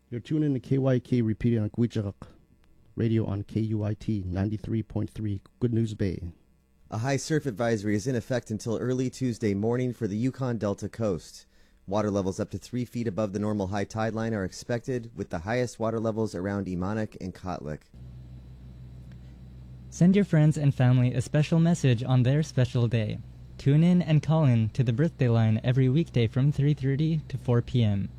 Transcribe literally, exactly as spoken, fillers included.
You're tuned in to K Y K repeating on Gwichak Radio on K U I T ninety-three point three, Good News Bay. A high surf advisory is in effect until early Tuesday morning for the Yukon Delta coast. Water levels up to three feet above the normal high tide line are expected, with the highest water levels around Imanik and Kotlik. Send your friends and family a special message on their special day. Tune in and call in to the birthday line every weekday from three thirty to four p.m.